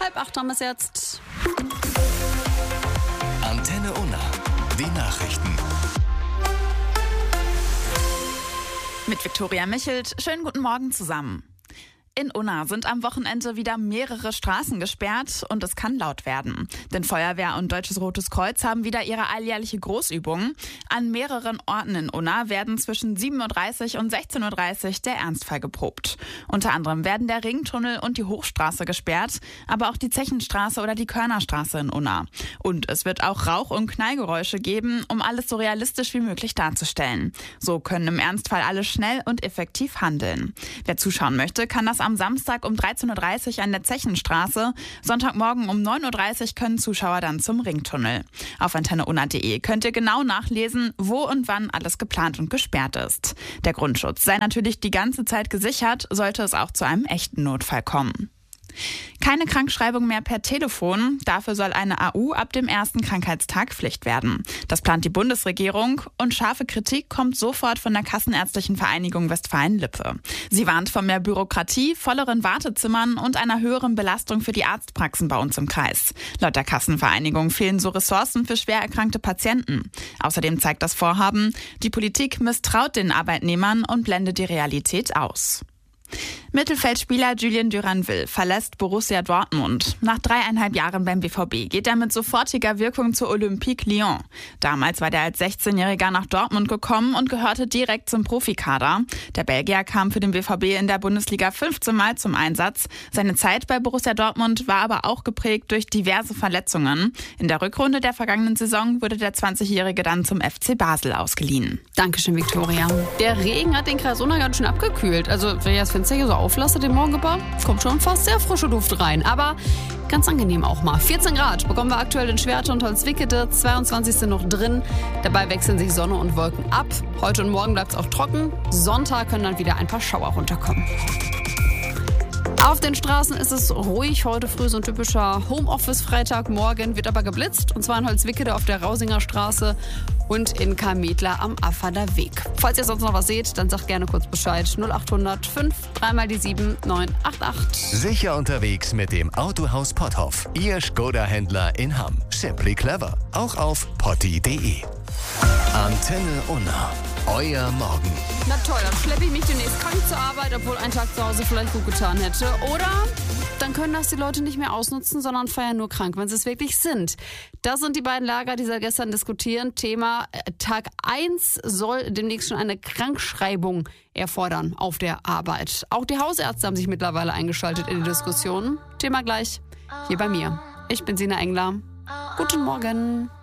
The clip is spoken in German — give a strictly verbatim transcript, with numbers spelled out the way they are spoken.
Halb acht haben wir es jetzt. Antenne Unna, die Nachrichten. Mit Viktoria Michelt. Schönen guten Morgen zusammen. In Unna sind am Wochenende wieder mehrere Straßen gesperrt und es kann laut werden. Denn Feuerwehr und Deutsches Rotes Kreuz haben wieder ihre alljährliche Großübung. An mehreren Orten in Unna werden zwischen sieben Uhr dreißig und sechzehn Uhr dreißig der Ernstfall geprobt. Unter anderem werden der Ringtunnel und die Hochstraße gesperrt, aber auch die Zechenstraße oder die Körnerstraße in Unna. Und es wird auch Rauch- und Knallgeräusche geben, um alles so realistisch wie möglich darzustellen. So können im Ernstfall alle schnell und effektiv handeln. Wer zuschauen möchte, kann das am Samstag um dreizehn Uhr dreißig an der Zechenstraße. Sonntagmorgen um neun Uhr dreißig können Zuschauer dann zum Ringtunnel. Auf antenne unna punkt de könnt ihr genau nachlesen, wo und wann alles geplant und gesperrt ist. Der Grundschutz sei natürlich die ganze Zeit gesichert, sollte es auch zu einem echten Notfall kommen. Keine Krankschreibung mehr per Telefon. Dafür soll eine A U ab dem ersten Krankheitstag Pflicht werden. Das plant die Bundesregierung und scharfe Kritik kommt sofort von der Kassenärztlichen Vereinigung Westfalen-Lippe. Sie warnt vor mehr Bürokratie, volleren Wartezimmern und einer höheren Belastung für die Arztpraxen bei uns im Kreis. Laut der Kassenvereinigung fehlen so Ressourcen für schwer erkrankte Patienten. Außerdem zeigt das Vorhaben, die Politik misstraut den Arbeitnehmern und blendet die Realität aus. Mittelfeldspieler Julien Duranville verlässt Borussia Dortmund. Nach dreieinhalb Jahren beim B V B geht er mit sofortiger Wirkung zu Olympique Lyon. Damals war der als sechzehnjähriger nach Dortmund gekommen und gehörte direkt zum Profikader. Der Belgier kam für den B V B in der Bundesliga fünfzehn Mal zum Einsatz. Seine Zeit bei Borussia Dortmund war aber auch geprägt durch diverse Verletzungen. In der Rückrunde der vergangenen Saison wurde der zwanzigjährige dann zum F C Basel ausgeliehen. Dankeschön, Viktoria. Der Regen hat den Kreis Unna ganz schön abgekühlt. Also, wenn ich das Fenster hier so auflasse, den Morgengeber, kommt schon fast sehr frische Luft rein. Aber ganz angenehm auch mal. vierzehn Grad bekommen wir aktuell in Schwerte und Holzwickede, zweiundzwanzig sind noch drin. Dabei wechseln sich Sonne und Wolken ab. Heute und morgen bleibt es auch trocken. Sonntag können dann wieder ein paar Schauer runterkommen. Auf den Straßen ist es ruhig. Heute früh so ein typischer Homeoffice-Freitag. Morgen wird aber geblitzt. Und zwar in Holzwickede auf der Rausinger Straße und in Karmetler am Affader Weg. Falls ihr sonst noch was seht, dann sagt gerne kurz Bescheid. null acht hundert fünf, dreimal die sieben, neun acht acht. Sicher unterwegs mit dem Autohaus Potthoff. Ihr Skoda-Händler in Hamm. Simply clever. Auch auf potti punkt de. Antenne Unna. Euer Morgen. Na toll, dann schleppe ich mich demnächst krank zur Arbeit, obwohl ein Tag zu Hause vielleicht gut getan hätte. Oder dann können das die Leute nicht mehr ausnutzen, sondern feiern nur krank, wenn sie es wirklich sind. Das sind die beiden Lager, die seit gestern diskutieren. Thema äh, Tag eins soll demnächst schon eine Krankschreibung erfordern auf der Arbeit. Auch die Hausärzte haben sich mittlerweile eingeschaltet in die Diskussion. Thema gleich hier bei mir. Ich bin Sina Engler. Guten Morgen.